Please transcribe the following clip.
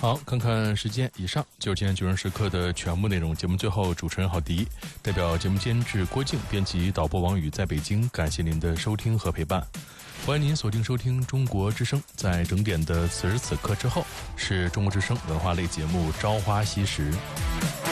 好，看看时间，以上就是今天9人时刻的全部内容。节目最后，主持人郝迪代表节目监制郭靖、编辑导播王宇在北京，感谢您的收听和陪伴。欢迎您锁定收听中国之声，在整点的此时此刻之后，是中国之声文化类节目《朝花夕拾》。